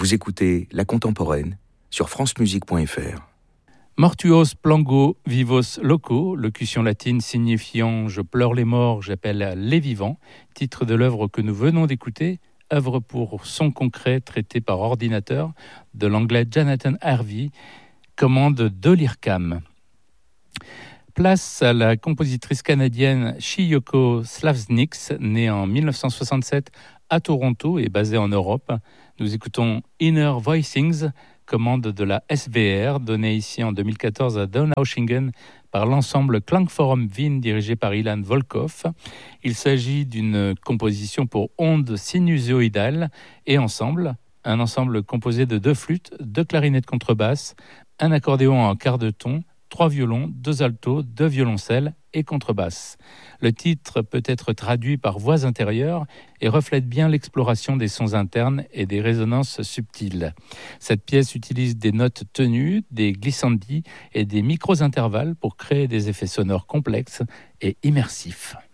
Vous écoutez La Contemporaine sur francemusique.fr. Mortuos plango vivos loco, locution latine signifiant « je pleure les morts, j'appelle les vivants », titre de l'œuvre que nous venons d'écouter, œuvre pour son concret traité par ordinateur de l'anglais Jonathan Harvey, commande d'Olircam. Place à la compositrice canadienne Chiyoko Slavsniks, née en 1967 à Toronto et basée en Europe. Nous écoutons Inner Voicings, commande de la SVR, donnée ici en 2014 à Donaueschingen par l'ensemble Klangforum Wien dirigé par Ilan Volkov. Il s'agit d'une composition pour ondes sinusoïdales et ensemble, un ensemble composé de 2 flûtes, 2 clarinettes contrebasse, un accordéon en quart de ton, 3 violons, 2 altos, 2 violoncelles et contrebasse. Le titre peut être traduit par voix intérieures et reflète bien l'exploration des sons internes et des résonances subtiles. Cette pièce utilise des notes tenues, des glissandi et des micros intervalles pour créer des effets sonores complexes et immersifs.